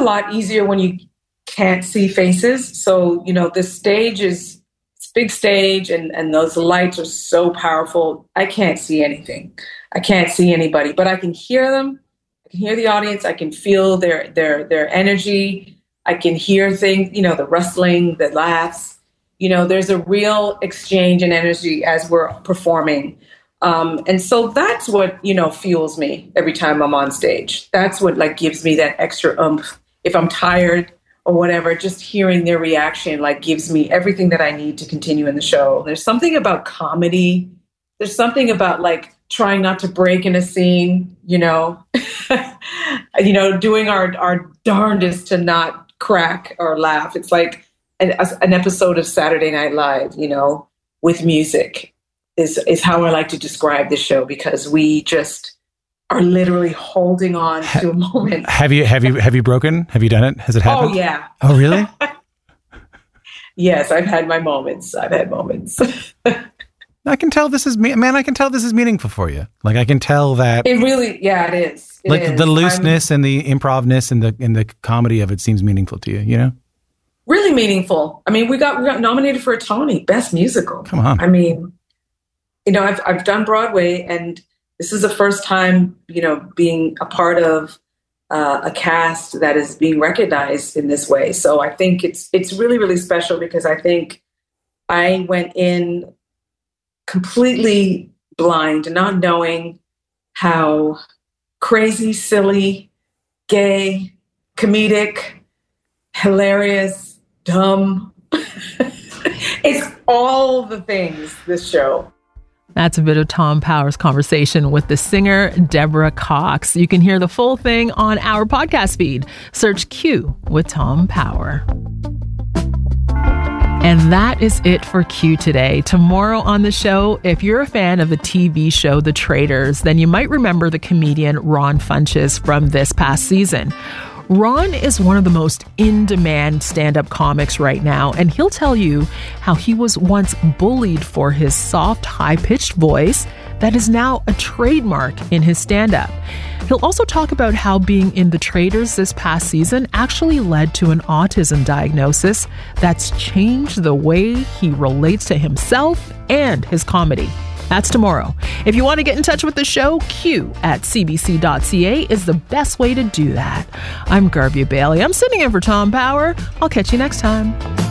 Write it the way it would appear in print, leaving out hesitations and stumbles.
a lot easier when you can't see faces. So, this stage it's big stage and those lights are so powerful. I can't see anything. I can't see anybody, but I can hear them. I can hear the audience. I can feel their energy. I can hear things, the rustling, the laughs. There's a real exchange in energy as we're performing. And so that's what, fuels me every time I'm on stage. That's what gives me that extra oomph. If I'm tired or whatever, just hearing their reaction gives me everything that I need to continue in the show. There's something about comedy. There's something about trying not to break in a scene, doing our darndest to not crack or laugh. It's like an episode of Saturday Night Live, with music is how I like to describe the show, because we just are literally holding on to a moment. Have you broken? Have you done it? Has it happened? Oh, yeah. Oh, really? Yes, I've had my moments. I can tell this is I can tell this is meaningful for you. I can tell that it really, it is. It is. The looseness and the improvness and the comedy of it seems meaningful to you. Really meaningful. I mean, we got nominated for a Tony, Best Musical. Come on. I mean, I've done Broadway, and this is the first time, being a part of a cast that is being recognized in this way. So I think it's really, really special, because I think I went in completely blind, not knowing how crazy, silly, gay, comedic, hilarious, dumb. It's all the things, this show. That's a bit of Tom Power's conversation with the singer Deborah Cox. You can hear the full thing on our podcast feed. Search Q with Tom Power. And that is it for Q today. Tomorrow on the show, if you're a fan of the TV show The Traitors, then you might remember the comedian Ron Funches from this past season. Ron is one of the most in-demand stand-up comics right now, and he'll tell you how he was once bullied for his soft, high-pitched voice that is now a trademark in his stand-up. He'll also talk about how being in The Traitors this past season actually led to an autism diagnosis that's changed the way he relates to himself and his comedy. That's tomorrow. If you want to get in touch with the show, q@cbc.ca is the best way to do that. I'm Garbia Bailey. I'm sitting in for Tom Power. I'll catch you next time.